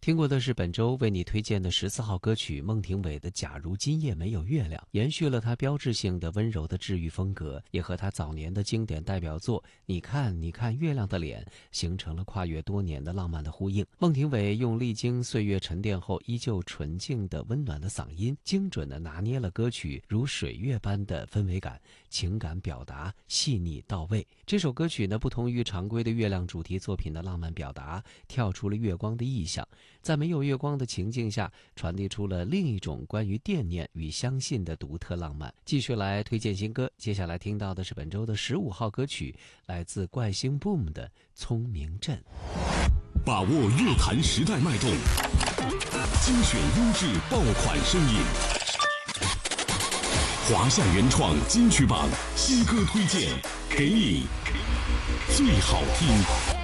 听过的是本周为你推荐的14号歌曲孟庭苇的《假如今夜没有月亮》，延续了她标志性的温柔的治愈风格，也和她早年的经典代表作《你看你看月亮的脸》形成了跨越多年的浪漫的呼应。孟庭苇用历经岁月沉淀后依旧纯净的温暖的嗓音，精准地拿捏了歌曲如水月般的氛围感，情感表达细腻到位。这首歌曲呢，不同于常规的月亮主题作品的浪漫表达，跳出了月光的意象，在没有月光的情境下，传递出了另一种关于惦念与相信的独特浪漫。继续来推荐新歌，接下来听到的是本周的15号歌曲，来自怪星 Boom 的《聪明镇》。 把握乐坛时代脉动，精选优质爆款声音，华夏原创金曲榜新歌推荐，给你最好听。